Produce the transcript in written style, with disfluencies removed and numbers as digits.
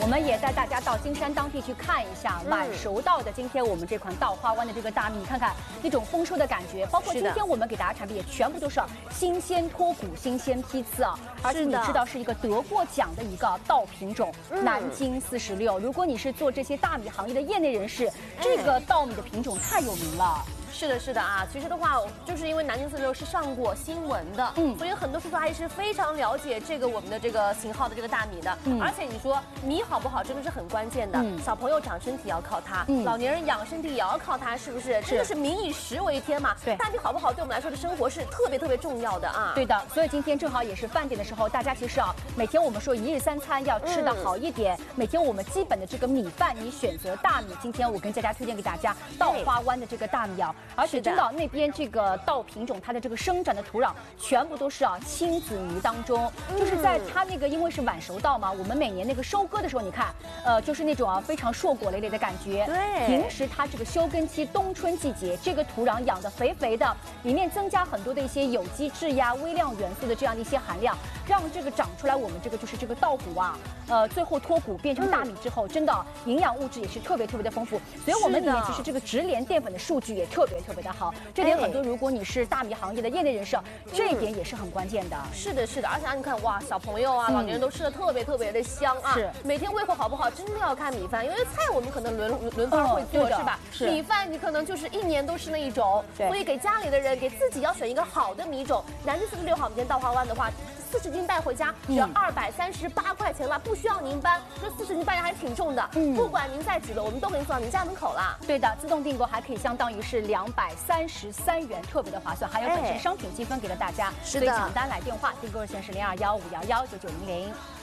们也带大家到金山当地去看一下晚熟到的今天我们这款稻花湾的这个大米，你看看那种丰收的感觉。包括今天我们给大家产品也全部都是新鲜脱骨、新鲜批次啊，而且你知道是一个得过奖的一个稻品种南京46。如果你是做这些大米行业的业内人士，这个稻米的品种太有名了。 是的，是的啊，其实的话，就是因为南京46是上过新闻的，所以很多叔叔阿姨是非常了解这个我们的这个型号的这个大米的。而且你说米好不好，真的是很关键的。小朋友长身体要靠它，老年人养身体也要靠它，是不是？真的是民以食为天嘛。对，大米好不好，对我们来说的生活是特别重要的啊。 对的，所以今天正好也是饭点的时候，大家其实啊，每天我们说一日三餐要吃的好一点，每天我们基本的这个米饭，你选择大米。今天我跟佳佳推荐给大家稻花湾的这个大米啊。 而且真的，那边这个稻品种，它的这个生长的土壤全部都是青紫泥当中，就是在它那个因为是晚熟稻嘛，我们每年那个收割的时候，你看，就是那种非常硕果累累的感觉。对，平时它这个休耕期冬春季节，这个土壤养得肥肥的，里面增加很多的一些有机质呀、微量元素的这样的一些含量，让这个长出来我们这个就是这个稻谷啊，最后脱谷变成大米之后，真的营养物质也是特别的丰富，所以我们里面其实这个直连淀粉的数据也特别的好，这点很多如果你是大米行业的业内人士，这一点也是很关键的。 是的，是的，而且你看哇，小朋友啊、老年人都吃的特别的香啊。是，每天胃口好不好，真的要看米饭，因为菜我们可能轮番会做，是吧？是。米饭你可能就是一年都吃那一种，所以给家里的人、给自己要选一个好的米种。南京46号我们今天稻花湾的话。 40斤带回家只要238块钱了，不需要您搬。这40斤搬家还挺重的，不管您在几楼，我们都给您送到您家门口啦。 对的，自动订购还可以相当于是233元，特别的划算。还有本身商品积分给了大家，所以抢单来电话，订购热线是0215119900。